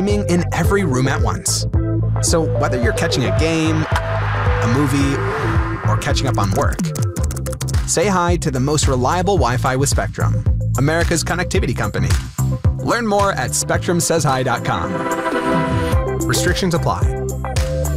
streaming in every room at once. So whether you're catching a game, a movie, or catching up on work, say hi to the most reliable Wi-Fi with Spectrum, America's connectivity company. Learn more at SpectrumSaysHi.com. Restrictions apply.